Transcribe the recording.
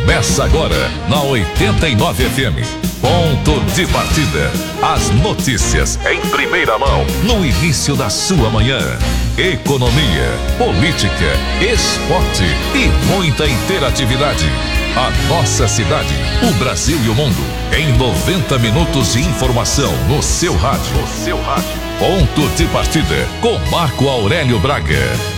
Começa agora na 89 FM. Ponto de partida. As notícias em primeira mão no início da sua manhã. Economia, política, esporte e muita interatividade. A nossa cidade, o Brasil e o mundo em 90 minutos de informação no seu rádio. Ponto de partida com Marco Aurélio Braga.